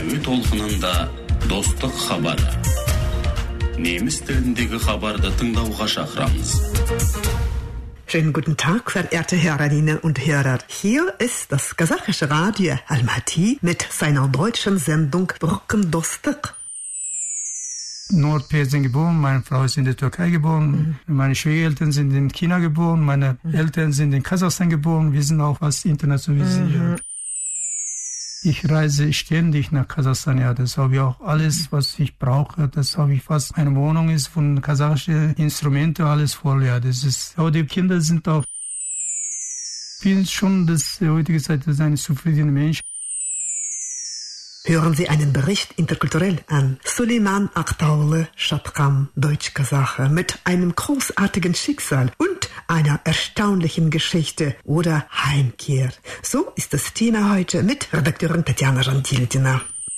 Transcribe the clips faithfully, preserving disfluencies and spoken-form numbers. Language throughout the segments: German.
Әуе толқынында достық хабары. Неміс тіліндегі хабарды тыңдауға шақырамыз. Schönen guten Tag, verehrte Hörerinnen und Hörer. Hier ist das kasachische Radio Almaty mit seiner deutschen Sendung Brücken Dostık. Nordpersien geboren, meine Frau ist in der Türkei geboren, mhm. meine Schwiegereltern sind in China geboren, meine mhm. Eltern sind in Kasachstan geboren, wir sind auch fast internationalisiert. Mhm. Ich reise ständig nach Kasachstan, ja, das habe ich auch alles, was ich brauche, das habe ich fast, meine Wohnung ist von kasachischen Instrumenten alles voll, ja, das ist, aber die Kinder sind auch, ich bin schon, das heutige Zeit, das ist ein zufriedener Mensch. Hören Sie einen Bericht interkulturell an. Süleyman Aktaoğlu Şapkan, Deutsch-Kasache, mit einem großartigen Schicksal und einer erstaunlichen Geschichte oder Heimkehr. So ist das Thema heute mit Redakteurin Tatjana Jantildina.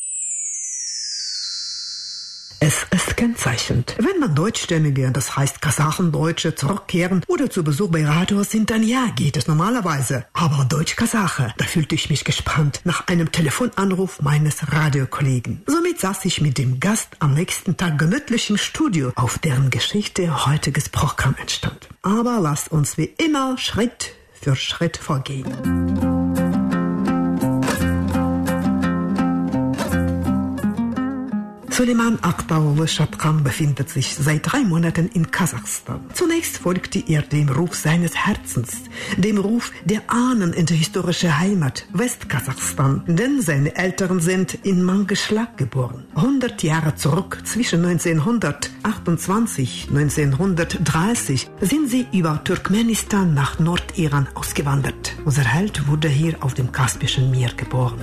Es ist kennzeichnend. Wenn man Deutschstämmige, das heißt Kasachendeutsche, zurückkehren oder zu Besuch bei Radios sind, dann ja, geht es normalerweise. Aber Deutsch-Kasache, da fühlte ich mich gespannt nach einem Telefonanruf meines Radiokollegen. Somit saß ich mit dem Gast am nächsten Tag gemütlich im Studio, auf deren Geschichte heutiges Programm entstand. Aber lasst uns wie immer Schritt für Schritt vorgehen. Süleyman Aktaoğlu Şapkan befindet sich seit drei Monaten in Kasachstan. Zunächst folgte er dem Ruf seines Herzens, dem Ruf der Ahnen in die historische Heimat Westkasachstan, denn seine Eltern sind in Mangeschlag geboren. hundert Jahre zurück, zwischen neunzehnhundertachtundzwanzig und neunzehnhundertdreißig, sind sie über Turkmenistan nach Nordiran ausgewandert. Unser Held wurde hier auf dem Kaspischen Meer geboren.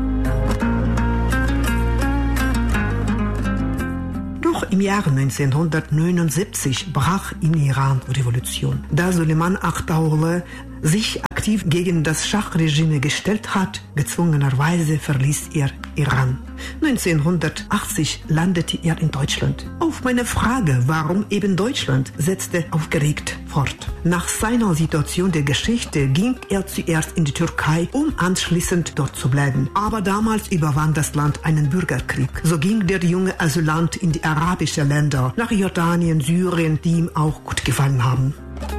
Im Jahre neunzehnhundertneunundsiebzig brach in Iran Revolution. Da Süleyman Aktaoğlu sich aktiv gegen das Schah-Regime gestellt hat, gezwungenerweise verließ er Iran. neunzehnhundertachtzig landete er in Deutschland. Auf meine Frage, warum eben Deutschland, setzte aufgeregt fort. Nach seiner Situation der Geschichte ging er zuerst in die Türkei, um anschließend dort zu bleiben. Aber damals überwand das Land einen Bürgerkrieg. So ging der junge Asylant in die arabischen Länder, nach Jordanien, Syrien, die ihm auch gut gefallen haben.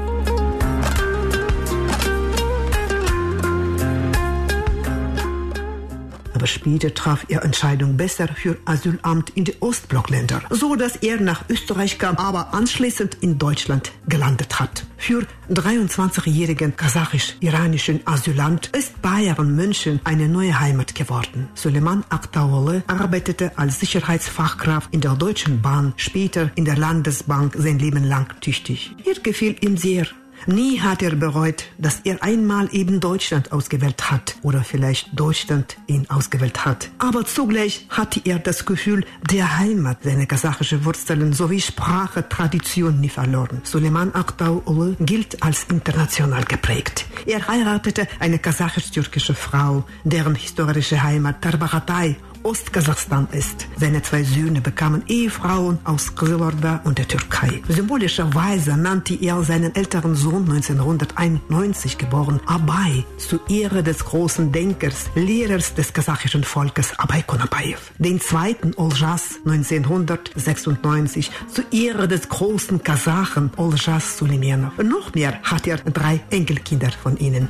Aber später traf er Entscheidung besser für Asylamt in die Ostblockländer, so dass er nach Österreich kam, aber anschließend in Deutschland gelandet hat. Für dreiundzwanzigjährigen kasachisch-iranischen Asylant ist Bayern München eine neue Heimat geworden. Süleyman Aktaoğlu arbeitete als Sicherheitsfachkraft in der Deutschen Bahn, später in der Landesbank sein Leben lang tüchtig. Er gefiel ihm sehr. Nie hat er bereut, dass er einmal eben Deutschland ausgewählt hat oder vielleicht Deutschland ihn ausgewählt hat. Aber zugleich hatte er das Gefühl der Heimat, seine kasachische Wurzeln sowie Sprache, Tradition nie verloren. Süleyman Aktaoğlu gilt als international geprägt. Er heiratete eine kasachisch-türkische Frau, deren historische Heimat Tarbagatay, Ostkasachstan ist. Seine zwei Söhne bekamen Ehefrauen aus Kızılorda und der Türkei. Symbolischerweise nannte er seinen älteren Sohn neunzehnhunderteinundneunzig geboren Abay zu Ehre des großen Denkers, Lehrers des kasachischen Volkes Abay Konabayev. Den zweiten Oljas neunzehnhundertsechsundneunzig zu Ehre des großen Kasachen Oljas Süleymanov. Noch mehr hat er drei Enkelkinder von ihnen.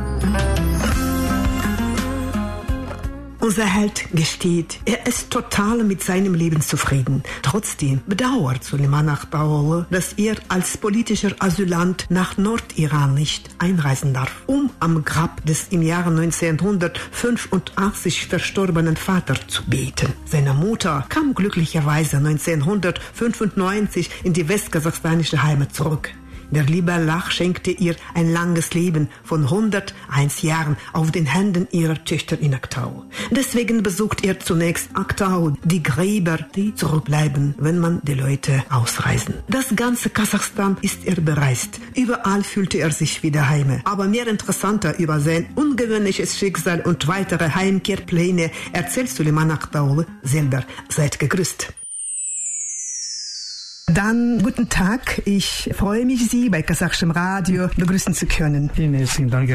Unser Held gesteht, er ist total mit seinem Leben zufrieden. Trotzdem bedauert Süleyman Aktaoğlu, dass er als politischer Asylant nach Nordiran nicht einreisen darf, um am Grab des im Jahre neunzehnhundertfünfundachtzig verstorbenen Vaters zu beten. Seine Mutter kam glücklicherweise neunzehnhundertfünfundneunzig in die westkasachstanische Heimat zurück. Der liebe Allah schenkte ihr ein langes Leben von hunderteins Jahren auf den Händen ihrer Töchter in Aktau. Deswegen besucht er zunächst Aktau, die Gräber, die zurückbleiben, wenn man die Leute ausreisen. Das ganze Kasachstan ist er bereist. Überall fühlte er sich wieder heime. Aber mehr interessanter über sein ungewöhnliches Schicksal und weitere Heimkehrpläne erzählt Süleyman Aktaoğlu selber. Seid gegrüßt. Dann guten Tag, ich freue mich, Sie bei kasachischem Radio begrüßen zu können. Vielen herzlichen Dank. Ja.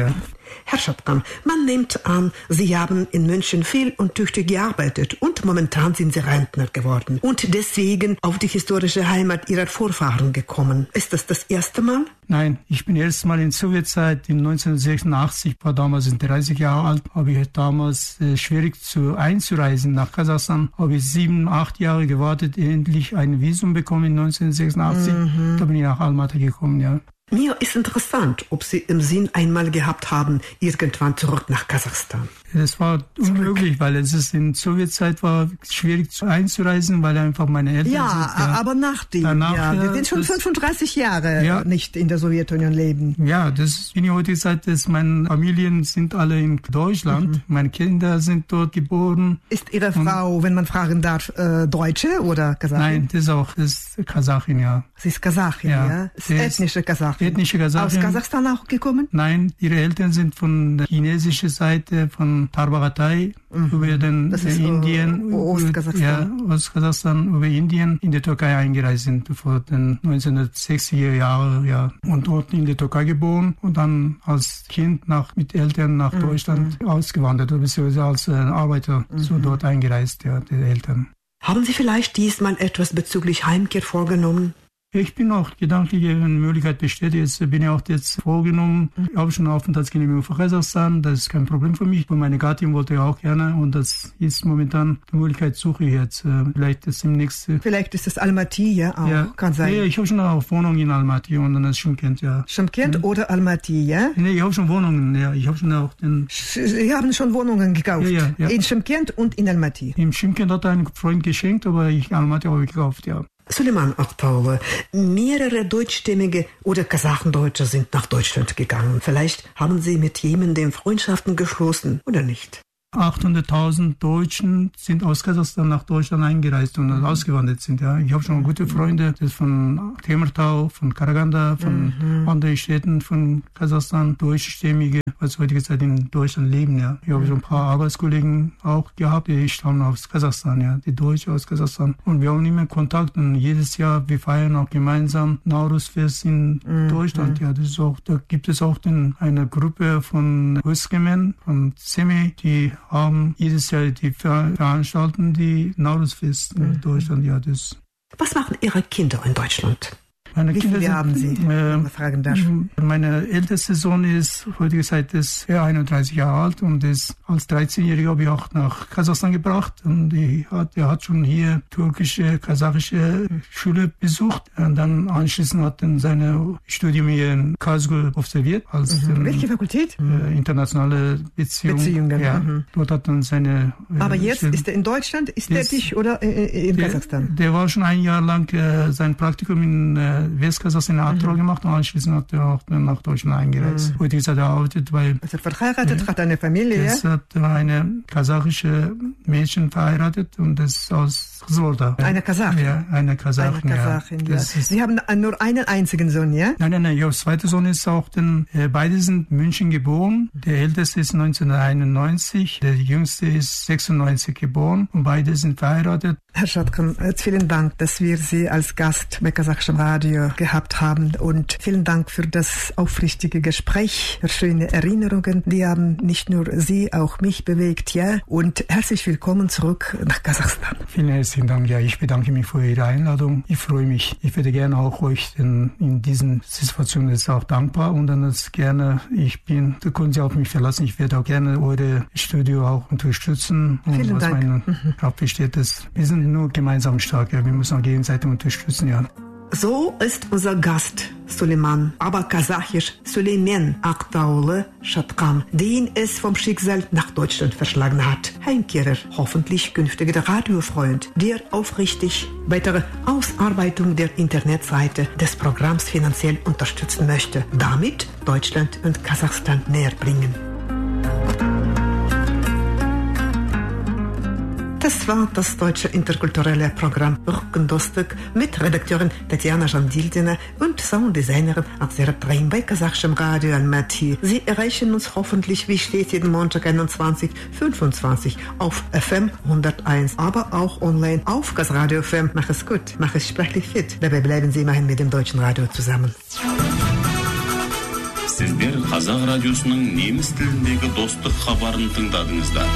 Herr Shatkan, man nimmt an, Sie haben in München viel und tüchtig gearbeitet und momentan sind Sie Rentner geworden und deswegen auf die historische Heimat Ihrer Vorfahren gekommen. Ist das das erste Mal? Nein, ich bin erst mal in Sowjetzeit in neunzehnhundertsechsundachtzig, war damals dreißig Jahre alt, habe ich damals äh, schwierig zu einzureisen nach Kasachstan, habe ich sieben, acht Jahre gewartet, endlich ein Visum bekommen in neunzehnhundertsechsundachtzig, mhm. Da bin ich nach Almaty gekommen, ja. Mir ist interessant, ob Sie im Sinn einmal gehabt haben, irgendwann zurück nach Kasachstan. Das war unmöglich, weil es ist in Sowjetzeit war schwierig einzureisen, weil einfach meine Eltern ja, sind. Ja, aber nach dem, danach, ja, wir ja, sind schon das, fünfunddreißig Jahre ja, nicht in der Sowjetunion leben. Ja, das in der heutigen Zeit, dass meine Familien sind alle in Deutschland, mhm. meine Kinder sind dort geboren. Ist Ihre Frau, wenn man fragen darf, äh, Deutsche oder Kasachin? Nein, das ist auch, das ist Kasachin, ja. Sie ist Kasachin, ja? ja? Ist ethnische Kasachin. Ethnische Kasachin. Aus Kasachstan auch gekommen? Nein, ihre Eltern sind von der chinesischen Seite, von Tarbagatai, mhm. über den das ist Indien, Ostkasachstan. Ja, Ostkasachstan, über Indien in die Türkei eingereist sind vor den neunzehnhundertsechziger Jahren, ja, und dort in der Türkei geboren und dann als Kind nach mit Eltern nach mhm. Deutschland ausgewandert, beziehungsweise als äh, Arbeiter mhm. so dort eingereist, ja, die Eltern. Haben Sie vielleicht diesmal etwas bezüglich Heimkehr vorgenommen? Ich bin auch gedanklich, wenn eine Möglichkeit besteht, jetzt bin ich auch jetzt vorgenommen. Ich habe schon eine Aufenthaltsgenehmigung für Kasachstan, das ist kein Problem für mich. Und meine Gattin wollte ja auch gerne und das ist momentan die Möglichkeit, suche ich jetzt. Vielleicht ist demnächst... Vielleicht ist das Almaty, ja, auch, ja, kann sein. Ja, ich habe schon eine Wohnung in Almaty und dann ist Shymkent, ja. Shymkent ja. oder Almaty, ja? Nee, ich habe schon Wohnungen, ja. Ich habe schon auch den... Sie haben schon Wohnungen gekauft? Ja, ja, ja. In Shymkent und in Almaty? In Shymkent hat ein Freund geschenkt, aber ich Almaty habe ich gekauft, ja. Suleiman Aktaoğlu, mehrere Deutschstämmige oder Kasachendeutsche sind nach Deutschland gegangen. Vielleicht haben Sie mit jemandem Freundschaften geschlossen, oder nicht? achthunderttausend Deutschen sind aus Kasachstan nach Deutschland eingereist und ausgewandert sind. Ja. Ich habe schon gute Freunde, das von Temirtau, von Karaganda, von mhm. anderen Städten von Kasachstan, deutschstämmige, was heutige Zeit in Deutschland leben. Ja. Ich habe schon ein paar Arbeitskollegen auch gehabt, die stammen aus Kasachstan, ja, die Deutsche aus Kasachstan. Und wir haben immer Kontakt und jedes Jahr, wir feiern auch gemeinsam Nauruz-Fest in mhm. Deutschland. Ja, das ist auch, da gibt es auch den, eine Gruppe von Özgemen, von Semih, die haben jedes Jahr die Ver veranstalten die Nauruz-Fest in mhm. Deutschland. Ja, das. Was machen Ihre Kinder in Deutschland? Meine Wie Kinder viele sind, haben Sie, äh, wenn man fragen darf? Meine älteste Sohn ist, heutige Zeit ist er einunddreißig Jahre alt und ist als dreizehnjähriger habe ich auch nach Kasachstan gebracht und er hat, er hat schon hier türkische, kasachische Schule besucht und dann anschließend hat er seine Studium hier in Karlsruhe absolviert als mhm. Welche Fakultät? Äh, internationale Beziehung. Beziehungen. Ja, mhm. Dort hat er seine. Äh, Aber jetzt Stelle. Ist er in Deutschland, ist tätig oder äh, in der, Kasachstan? Der war schon ein Jahr lang äh, sein Praktikum in äh, Westkasachstan in Atro mhm. gemacht und anschließend hat er auch nach Deutschland eingereist. Mhm. Heute ist er arbeitet, weil... Also verheiratet, ja, hat eine Familie, ja? Er hat eine kasachische Mädchen verheiratet und das ist aus Zolda. Eine Kasachin? Ja, eine Kasachin, eine Kasachin, ja. ja. Sie haben nur einen einzigen Sohn, ja? Nein, nein, nein, der zweite Sohn ist auch, denn äh, beide sind in München geboren. Der älteste ist neunzehnhunderteinundneunzig, der jüngste ist sechsundneunzig geboren und beide sind verheiratet. Herr Shatkan, vielen Dank, dass wir Sie als Gast bei Kasachischem Radio gehabt haben und vielen Dank für das aufrichtige Gespräch, für schöne Erinnerungen. Die haben nicht nur Sie, auch mich bewegt, ja. Und herzlich willkommen zurück nach Kasachstan. Vielen herzlichen Dank, ja. Ich bedanke mich für Ihre Einladung. Ich freue mich. Ich würde gerne auch euch in, in diesen Situationen jetzt auch dankbar und dann ist gerne, ich bin, da können Sie auf mich verlassen. Ich werde auch gerne eure Studio auch unterstützen. Und vielen was Dank. meine Kraft besteht, ist, wir sind nur gemeinsam stark, ja. Wir müssen auch gegenseitig unterstützen, ja. So ist unser Gast Suleiman, aber kasachisch Süleyman Aktaoğlu Shatkan, den es vom Schicksal nach Deutschland verschlagen hat. Heimkehrer, hoffentlich künftiger Radiofreund, der aufrichtig weitere Ausarbeitung der Internetseite des Programms finanziell unterstützen möchte, damit Deutschland und Kasachstan näher bringen. Das war das deutsche interkulturelle Programm Rückendostek mit Redakteurin Tatjana Jandildina und Sounddesignerin Aksera Traim bei Kasachischem Radio Almaty. Sie erreichen uns hoffentlich wie stets jeden Montag einundzwanzig fünfundzwanzig auf F M hunderteins, aber auch online auf Kasradio F M. Mach es gut, mach es sprachlich fit. Dabei bleiben Sie immerhin mit dem deutschen Radio zusammen. Сіздер Қазақ радиосының неміс тіліндегі достық хабарын тыңдадыңыздар.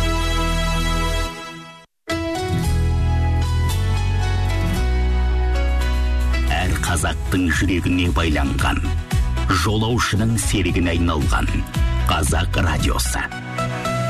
Әр қазақтың жүрегіне байланған, жолаушының серігіне айналған Қазақ радиосы.